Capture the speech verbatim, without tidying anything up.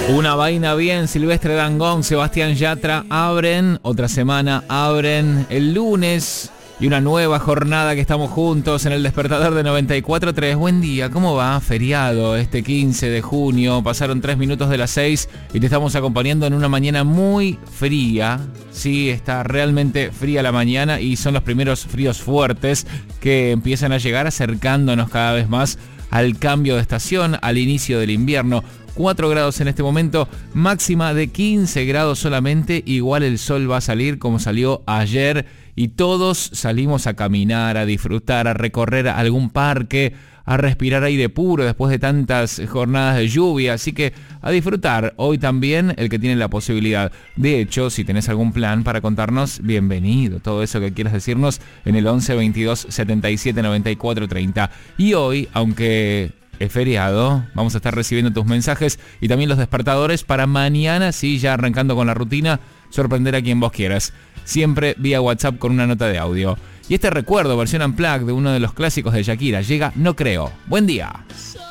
Una vaina bien, Silvestre Dangond, Sebastián Yatra, abren, otra semana abren el lunes y una nueva jornada que estamos juntos en el despertador de noventa y cuatro punto tres. Buen día, ¿cómo va? Feriado este quince de junio, pasaron tres minutos de las seis y te estamos acompañando en una mañana muy fría. Sí, está realmente fría la mañana y son los primeros fríos fuertes que empiezan a llegar acercándonos cada vez más al cambio de estación, al inicio del invierno. cuatro grados en este momento, máxima de quince grados solamente, igual el sol va a salir como salió ayer y todos salimos a caminar, a disfrutar, a recorrer algún parque, a respirar aire puro después de tantas jornadas de lluvia, así que a disfrutar hoy también el que tiene la posibilidad. De hecho, si tenés algún plan para contarnos, bienvenido, todo eso que quieras decirnos en el once veintidós setenta y siete noventa y cuatro treinta. Y hoy, aunque es feriado, vamos a estar recibiendo tus mensajes y también los despertadores para mañana, sí, ya arrancando con la rutina, sorprender a quien vos quieras. Siempre vía WhatsApp con una nota de audio. Y este recuerdo, versión unplugged de uno de los clásicos de Shakira, llega No Creo. Buen día.